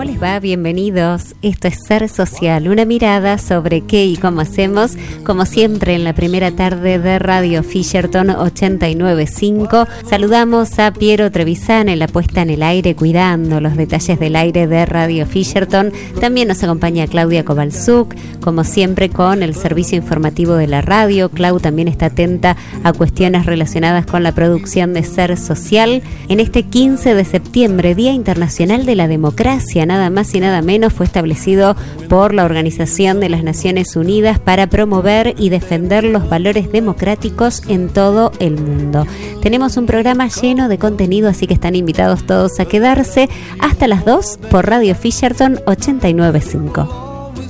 ¿cómo les va? Bienvenidos. Esto es Ser Social, una mirada sobre qué y cómo hacemos, como siempre en la primera tarde de Radio Fisherton 89.5. Saludamos a Piero Trevisan en la puesta en el aire, cuidando los detalles del aire de Radio Fisherton. También nos acompaña Claudia Kovalzuk, como siempre con el servicio informativo de la radio. Clau también está atenta a cuestiones relacionadas con la producción de Ser Social. En este 15 de septiembre, Día Internacional de la Democracia, nada más y nada menos, fue establecido por la Organización de las Naciones Unidas para promover y defender los valores democráticos en todo el mundo. Tenemos un programa lleno de contenido, así que están invitados todos a quedarse hasta las 2 por Radio Fisherton 89.5.